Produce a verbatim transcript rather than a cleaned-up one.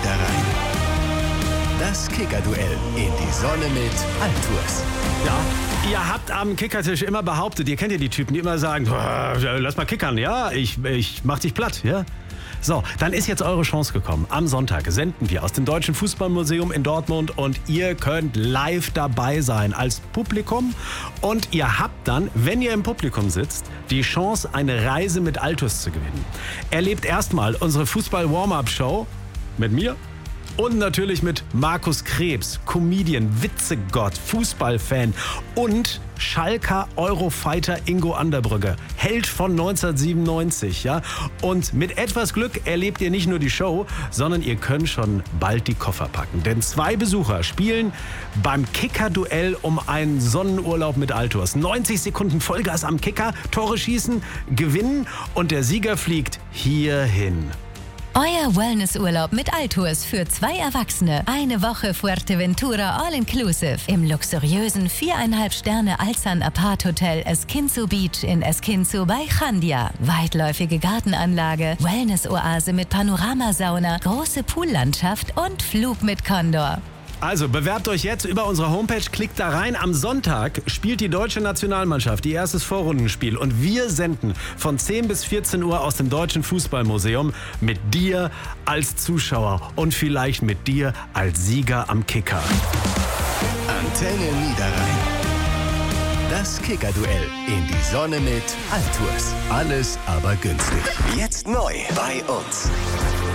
Niederrhein. Das Kicker-Duell in die Sonne mit Altours. Ja, ihr habt am Kickertisch immer behauptet, ihr kennt ja die Typen, die immer sagen, lass mal kickern, ja, ich, ich mach dich platt, ja. So, dann ist jetzt eure Chance gekommen. Am Sonntag senden wir aus dem Deutschen Fußballmuseum in Dortmund und ihr könnt live dabei sein als Publikum. Und ihr habt dann, wenn ihr im Publikum sitzt, die Chance, eine Reise mit Altours zu gewinnen. Erlebt erstmal unsere Fußball-Warm-Up-Show mit mir. Und natürlich mit Markus Krebs, Comedian, Witzegott, Fußballfan und Schalker Eurofighter Ingo Anderbrügge, Held von neunzehnhundertsiebenundneunzig. Ja? Und mit etwas Glück erlebt ihr nicht nur die Show, sondern ihr könnt schon bald die Koffer packen. Denn zwei Besucher spielen beim Kicker-Duell um einen Sonnenurlaub mit Altours. neunzig Sekunden Vollgas am Kicker, Tore schießen, gewinnen und der Sieger fliegt hierhin. Euer Wellnessurlaub mit Altours für zwei Erwachsene. Eine Woche Fuerteventura All-Inclusive im luxuriösen viereinhalb Sterne Alzan Apart Hotel Esquinzo Beach in Esquinzo bei Chandia. Weitläufige Gartenanlage, Wellness-Oase mit Panoramasauna, große Poollandschaft und Flug mit Condor. Also bewerbt euch jetzt über unsere Homepage, klickt da rein. Am Sonntag spielt die deutsche Nationalmannschaft ihr erstes Vorrundenspiel und wir senden von zehn bis vierzehn Uhr aus dem Deutschen Fußballmuseum mit dir als Zuschauer und vielleicht mit dir als Sieger am Kicker. Antenne Niederrhein. Das Kicker-Duell in die Sonne mit Altours. Alles aber günstig. Jetzt neu bei uns.